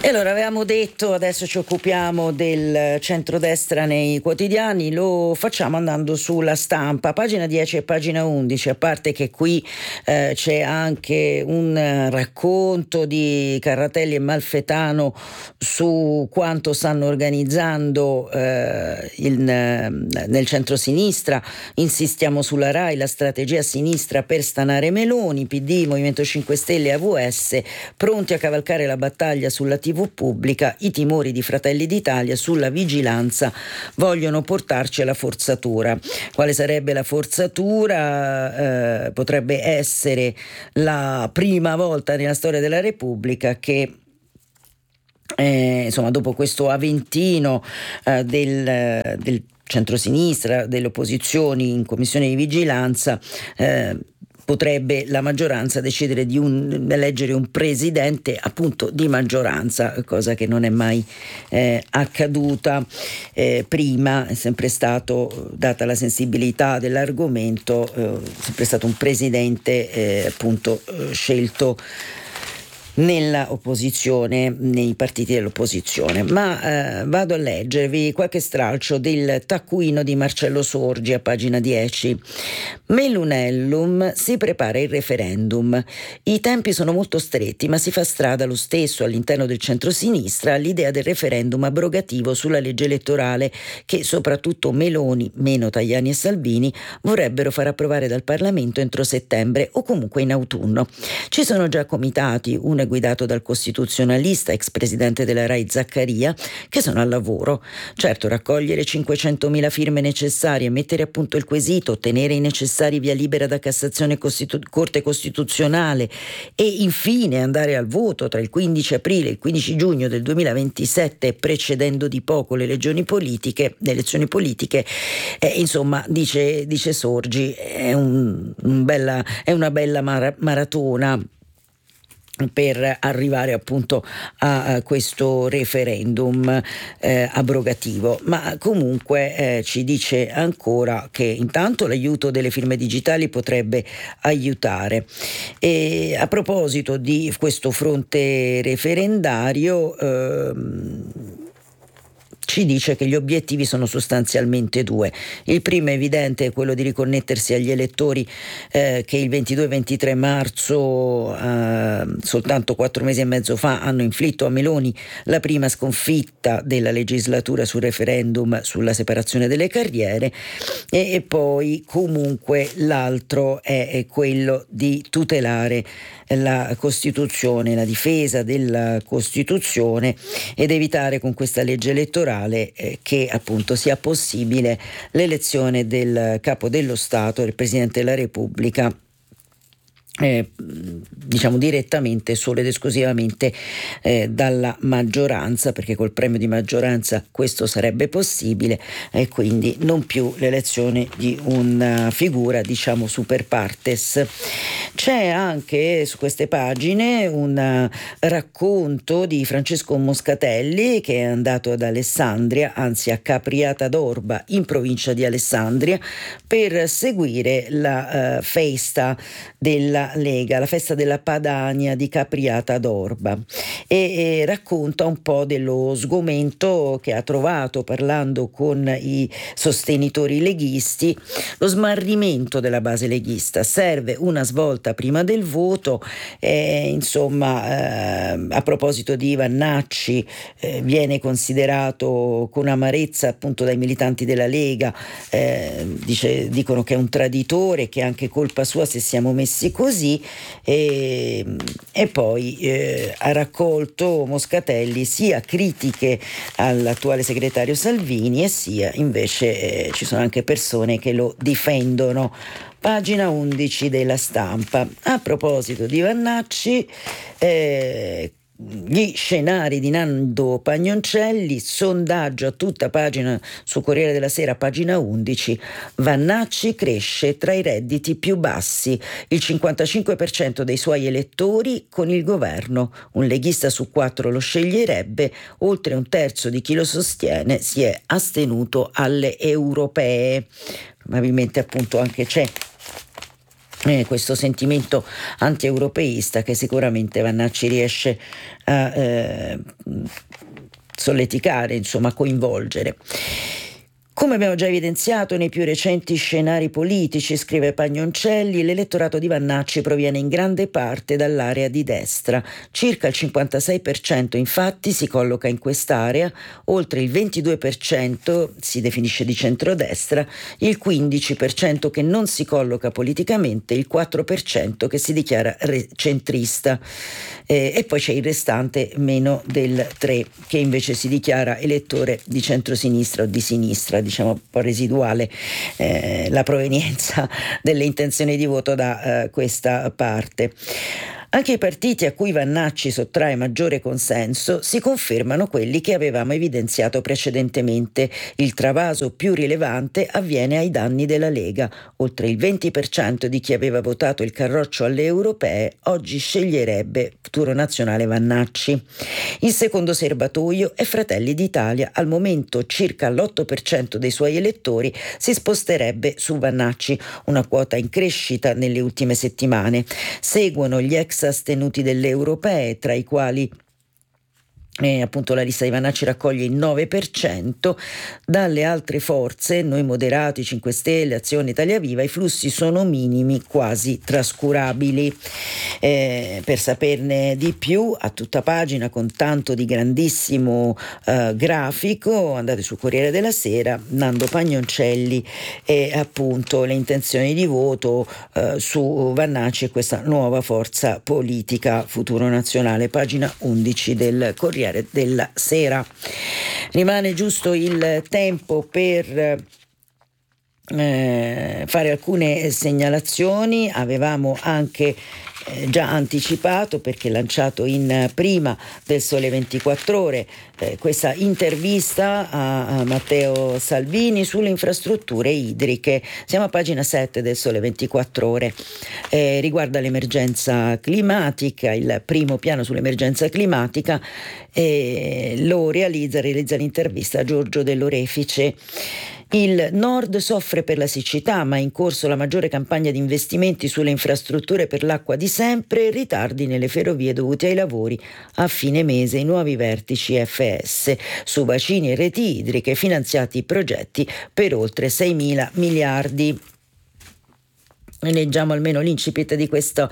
E allora avevamo detto, adesso ci occupiamo del centrodestra nei quotidiani, lo facciamo andando sulla Stampa, pagina 10 e pagina 11, a parte che qui c'è anche un racconto di Carratelli e Malfetano su quanto stanno organizzando nel centrosinistra. Insistiamo sulla Rai, la strategia a sinistra per stanare Meloni, PD, Movimento 5 Stelle e AVS pronti a cavalcare la battaglia sulla TV pubblica. I timori di Fratelli d'Italia sulla vigilanza vogliono portarci alla forzatura. Quale sarebbe la forzatura? Potrebbe essere la prima volta nella storia della Repubblica che insomma, dopo questo aventino del centrosinistra, delle opposizioni in commissione di vigilanza, potrebbe la maggioranza decidere di eleggere un presidente appunto di maggioranza, cosa che non è mai accaduta prima. È sempre stato, data la sensibilità dell'argomento, sempre stato un presidente appunto scelto nella opposizione, nei partiti dell'opposizione. Ma vado a leggervi qualche stralcio del taccuino di Marcello Sorgi a pagina 10. Melunellum, si prepara il referendum. I tempi sono molto stretti, ma si fa strada lo stesso all'interno del centrosinistra l'idea del referendum abrogativo sulla legge elettorale che soprattutto Meloni, meno Tajani e Salvini, vorrebbero far approvare dal Parlamento entro settembre o comunque in autunno. Ci sono già comitati, uno è guidato dal costituzionalista, ex presidente della Rai Zaccaria, che sono al lavoro. Certo, raccogliere 500.000 firme necessarie, mettere a punto il quesito, ottenere i necessari via libera da Cassazione Corte Costituzionale e infine andare al voto tra il 15 aprile e il 15 giugno del 2027, precedendo di poco le elezioni politiche, insomma, dice Sorgi, è una bella maratona per arrivare appunto a questo referendum abrogativo. Ma comunque ci dice ancora che intanto l'aiuto delle firme digitali potrebbe aiutare. E a proposito di questo fronte referendario, ci dice che gli obiettivi sono sostanzialmente due. Il primo è evidente, è quello di riconnettersi agli elettori che il 22 e 23 marzo, soltanto 4 mesi e mezzo fa, hanno inflitto a Meloni la prima sconfitta della legislatura sul referendum sulla separazione delle carriere, e poi comunque l'altro è quello di tutelare la Costituzione, la difesa della Costituzione, ed evitare con questa legge elettorale che appunto sia possibile l'elezione del capo dello Stato, del Presidente della Repubblica, diciamo direttamente, solo ed esclusivamente dalla maggioranza, perché col premio di maggioranza questo sarebbe possibile, e quindi non più l'elezione di una figura diciamo super partes. C'è anche su queste pagine un racconto di Francesco Moscatelli, che è andato ad Alessandria, anzi a Capriata d'Orba in provincia di Alessandria, per seguire la festa della Lega, la festa della Padania di Capriata d'Orba, e racconta un po' dello sgomento che ha trovato parlando con i sostenitori leghisti, lo smarrimento della base leghista. Serve una svolta prima del voto, a proposito di Vannacci, viene considerato con amarezza appunto dai militanti della Lega, dicono che è un traditore, che è anche colpa sua se siamo messi così, e poi ha raccolto Moscatelli sia critiche all'attuale segretario Salvini e sia invece ci sono anche persone che lo difendono. Pagina 11 della Stampa. A proposito di Vannacci, gli scenari di Nando Pagnoncelli, sondaggio a tutta pagina su Corriere della Sera, pagina 11. Vannacci cresce tra i redditi più bassi, il 55% dei suoi elettori con il governo, un leghista su 4 lo sceglierebbe, oltre un terzo di chi lo sostiene si è astenuto alle europee. Probabilmente appunto anche c'è questo sentimento anti-europeista che sicuramente Vannacci riesce a solleticare, insomma, a coinvolgere. Come abbiamo già evidenziato nei più recenti scenari politici, scrive Pagnoncelli, l'elettorato di Vannacci proviene in grande parte dall'area di destra. Circa il 56% infatti si colloca in quest'area, oltre il 22% si definisce di centrodestra, il 15% che non si colloca politicamente, il 4% che si dichiara centrista e poi c'è il restante meno del 3% che invece si dichiara elettore di centrosinistra o di sinistra, diciamo un po' residuale la provenienza delle intenzioni di voto da questa parte. Anche i partiti a cui Vannacci sottrae maggiore consenso si confermano quelli che avevamo evidenziato precedentemente. Il travaso più rilevante avviene ai danni della Lega. Oltre il 20% di chi aveva votato il Carroccio alle europee oggi sceglierebbe Futuro Nazionale Vannacci. Il secondo serbatoio è Fratelli d'Italia. Al momento circa l'8% dei suoi elettori si sposterebbe su Vannacci, una quota in crescita nelle ultime settimane. Seguono gli ex astenuti delle europee, tra i quali appunto la lista di Vannacci raccoglie il 9%. Dalle altre forze, Noi Moderati, 5 Stelle, Azione, Italia Viva, i flussi sono minimi, quasi trascurabili. Per saperne di più, a tutta pagina con tanto di grandissimo grafico, andate sul Corriere della Sera, Nando Pagnoncelli e appunto le intenzioni di voto su Vannacci e questa nuova forza politica Futuro Nazionale, pagina 11 del Corriere della Sera. Rimane giusto il tempo per fare alcune segnalazioni. Avevamo anche già anticipato, perché lanciato in prima del Sole 24 Ore, questa intervista a Matteo Salvini sulle infrastrutture idriche. Siamo a pagina 7 del Sole 24 Ore. Riguarda l'emergenza climatica, il primo piano sull'emergenza climatica, realizza l'intervista a Giorgio Dell'Orefice. Il Nord soffre per la siccità, ma è in corso la maggiore campagna di investimenti sulle infrastrutture per l'acqua di sempre e ritardi nelle ferrovie dovuti ai lavori. A fine mese i nuovi vertici FS su bacini e reti idriche, finanziati progetti per oltre 6.000 miliardi. Leggiamo almeno l'incipit di questa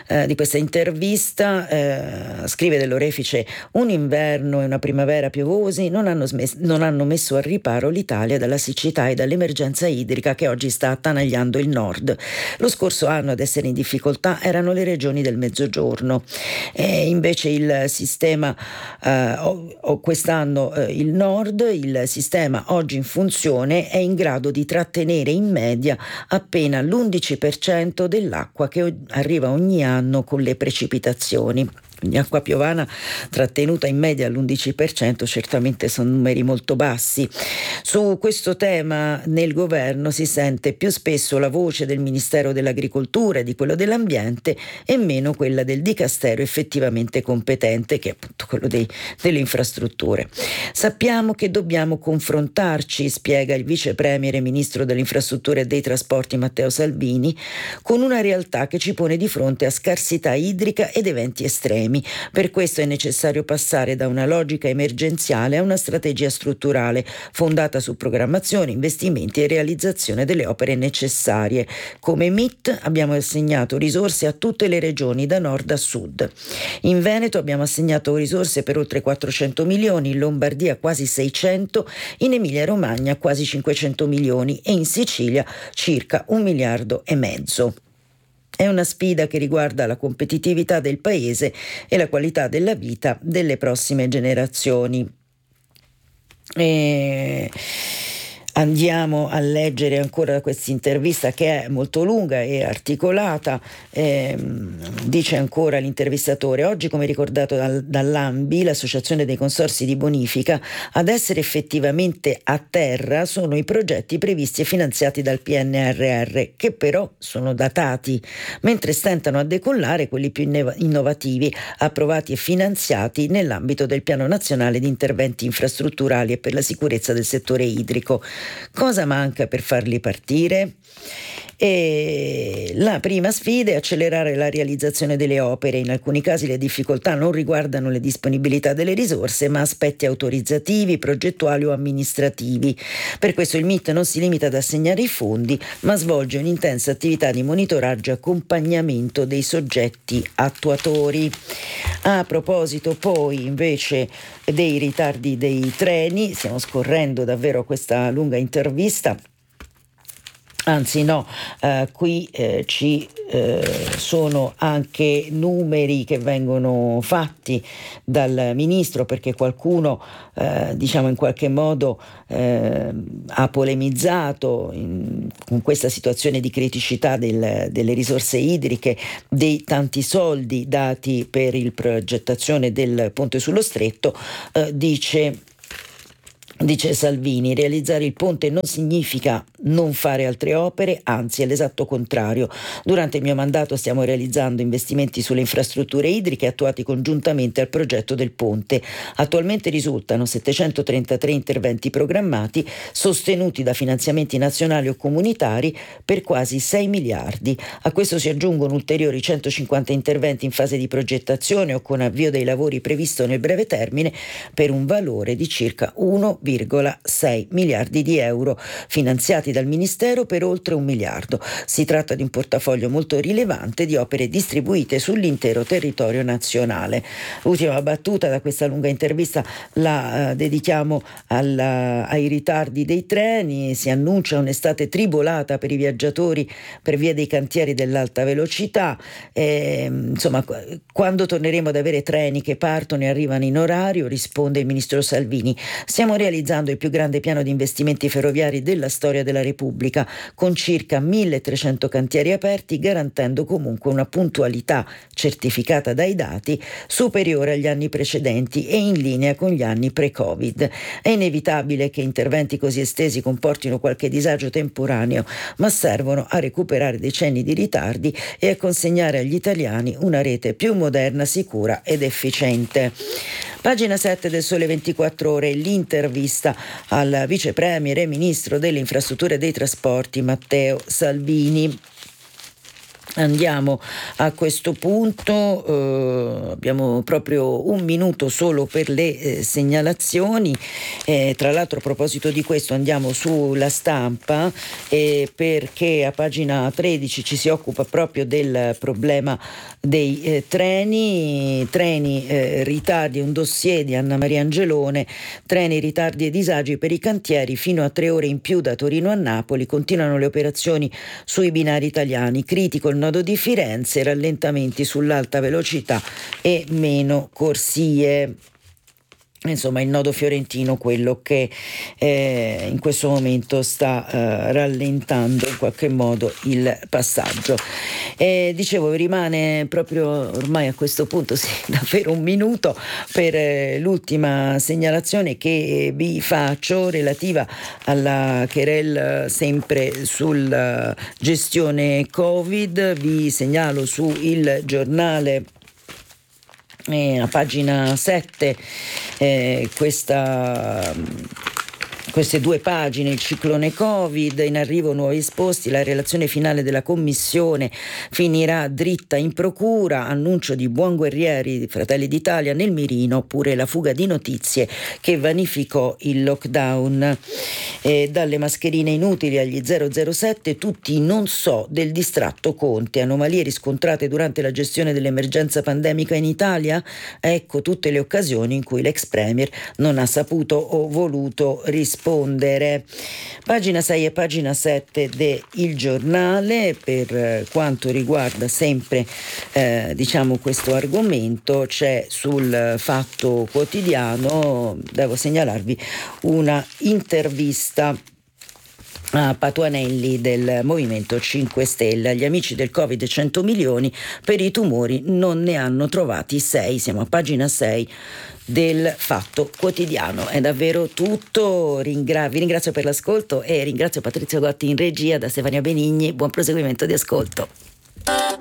intervista. Scrive Dell'Orefice: un inverno e una primavera piovosi non hanno messo al riparo l'Italia dalla siccità e dall'emergenza idrica che oggi sta attanagliando il nord. Lo scorso anno ad essere in difficoltà erano le regioni del mezzogiorno, invece il sistema quest'anno il nord, il sistema oggi in funzione è in grado di trattenere in media appena l'11% dell'acqua che arriva ogni anno con le precipitazioni. Quindi acqua piovana trattenuta in media all'11%, certamente sono numeri molto bassi. Su questo tema nel governo si sente più spesso la voce del Ministero dell'Agricoltura e di quello dell'Ambiente e meno quella del dicastero effettivamente competente, che è appunto quello delle infrastrutture. Sappiamo che dobbiamo confrontarci, spiega il vice premier e ministro delle infrastrutture e dei trasporti Matteo Salvini, con una realtà che ci pone di fronte a scarsità idrica ed eventi estremi. Per questo è necessario passare da una logica emergenziale a una strategia strutturale fondata su programmazione, investimenti e realizzazione delle opere necessarie. Come MIT abbiamo assegnato risorse a tutte le regioni da nord a sud. In Veneto abbiamo assegnato risorse per oltre 400 milioni, in Lombardia quasi 600, in Emilia-Romagna quasi 500 milioni e in Sicilia circa 1,5 miliardi. È una sfida che riguarda la competitività del paese e la qualità della vita delle prossime generazioni. Andiamo a leggere ancora questa intervista, che è molto lunga e articolata. Dice ancora l'intervistatore: oggi, come ricordato dall'ANBI, l'Associazione dei Consorzi di Bonifica, ad essere effettivamente a terra sono i progetti previsti e finanziati dal PNRR, che però sono datati, mentre stentano a decollare quelli più innovativi, approvati e finanziati nell'ambito del Piano Nazionale di Interventi Infrastrutturali e per la Sicurezza del Settore Idrico. Cosa manca per farli partire? E la prima sfida è accelerare la realizzazione delle opere. In alcuni casi le difficoltà non riguardano le disponibilità delle risorse, ma aspetti autorizzativi, progettuali o amministrativi. Per questo il MIT non si limita ad assegnare i fondi, ma svolge un'intensa attività di monitoraggio e accompagnamento dei soggetti attuatori. A proposito poi invece dei ritardi dei treni, stiamo scorrendo davvero questa lunga intervista. Anzi no, qui ci sono anche numeri che vengono fatti dal ministro, perché qualcuno in qualche modo ha polemizzato con questa situazione di criticità delle risorse idriche, dei tanti soldi dati per il progettazione del ponte sullo stretto. Dice Salvini, realizzare il ponte non significa non fare altre opere, anzi è l'esatto contrario. Durante il mio mandato stiamo realizzando investimenti sulle infrastrutture idriche attuati congiuntamente al progetto del ponte. Attualmente risultano 733 interventi programmati, sostenuti da finanziamenti nazionali o comunitari per quasi 6 miliardi. A questo si aggiungono ulteriori 150 interventi in fase di progettazione o con avvio dei lavori previsto nel breve termine, per un valore di circa 1,6 miliardi di euro, finanziati dal Ministero per oltre 1 miliardo. Si tratta di un portafoglio molto rilevante di opere distribuite sull'intero territorio nazionale. L'ultima battuta da questa lunga intervista la dedichiamo ai ritardi dei treni. Si annuncia un'estate tribolata per i viaggiatori per via dei cantieri dell'alta velocità. Quando torneremo ad avere treni che partono e arrivano in orario? Risponde il ministro Salvini. Stiamo realizzando il più grande piano di investimenti ferroviari della storia della Repubblica, con circa 1300 cantieri aperti, garantendo comunque una puntualità certificata dai dati superiore agli anni precedenti e in linea con gli anni pre-Covid. È inevitabile che interventi così estesi comportino qualche disagio temporaneo, ma servono a recuperare decenni di ritardi e a consegnare agli italiani una rete più moderna, sicura ed efficiente. Pagina 7 del Sole 24 Ore, l'intervista al vice premier e ministro delle infrastrutture e dei trasporti Matteo Salvini. Andiamo a questo punto, abbiamo proprio un minuto solo per le segnalazioni. Tra l'altro, a proposito di questo, andiamo sulla Stampa perché a pagina 13 ci si occupa proprio del problema dei treni, ritardi, un dossier di Anna Maria Angelone, treni, ritardi e disagi per i cantieri, fino a 3 ore in più da Torino a Napoli, continuano le operazioni sui binari italiani, critico il nodo di Firenze, rallentamenti sull'alta velocità e meno corsie. Insomma, il nodo fiorentino, quello che in questo momento sta rallentando in qualche modo il passaggio. Dicevo, rimane proprio ormai a questo punto davvero un minuto per l'ultima segnalazione che vi faccio, relativa alla querel sempre sulla gestione Covid. Vi segnalo su Il Giornale, a pagina 7, queste due pagine, il ciclone Covid, in arrivo nuovi esposti, la relazione finale della commissione finirà dritta in procura, annuncio di Buon Guerrieri di Fratelli d'Italia nel mirino, oppure la fuga di notizie che vanificò il lockdown. Dalle mascherine inutili agli 007, tutti i non so del distratto Conte, anomalie riscontrate durante la gestione dell'emergenza pandemica in Italia, ecco tutte le occasioni in cui l'ex premier non ha saputo o voluto rispondere. Pagina 6 e pagina 7 de Il Giornale. Per quanto riguarda sempre questo argomento, c'è sul Fatto Quotidiano, devo segnalarvi una intervista a Patuanelli del Movimento 5 Stelle. Agli amici del Covid 100 milioni, per i tumori non ne hanno trovati 6. Siamo a pagina 6 del Fatto Quotidiano. È davvero tutto. Vi ringrazio per l'ascolto e ringrazio Patrizio Gotti in regia, da Stefania Benigni. Buon proseguimento di ascolto.